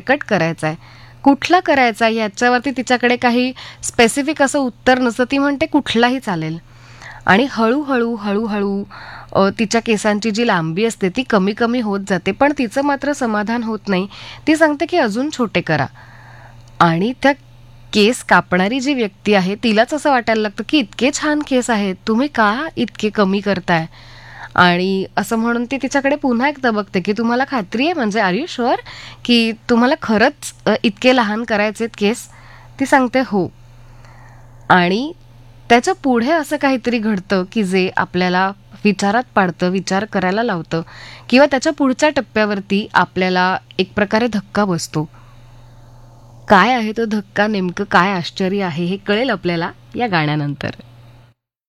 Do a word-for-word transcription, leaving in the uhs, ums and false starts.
Haircut करायचा आहे. कुठला करायचा आहे याच्यावरती तिच्याकडे काही स्पेसिफिक असं उत्तर नसतं. ती म्हणते कुठलाही चालेल. आणि हळूहळू हळूहळू अ, तिच्या केसांची जी लांबी असते ती कमी कमी होत जाते, पण तिचं मात्र समाधान होत नाही. ती सांगते की अजून छोटे करा. आणि त्या केस कापणारी जी व्यक्ती आहे तिलाच असं वाटायला लागतं की इतके छान केस आहेत, तुम्ही का इतके कमी करताय? आणि असं म्हणून ती तिच्याकडे पुन्हा एकदा बघते की तुम्हाला खात्री आहे, म्हणजे आर यू शुअर की तुम्हाला खरंच अ, इतके लहान करायचेत केस? ती सांगते हो. आणि त्याच्या पुढे असं काहीतरी घडतं की जे आपल्याला विचारात पाडतं, विचार करायला लावतं, किंवा त्याच्या पुढच्या टप्प्यावरती आपल्याला एक प्रकारे धक्का बसतो. काय आहे तो धक्का, नेमकं काय आश्चर्य आहे हे कळेल आपल्याला या गाण्यानंतर.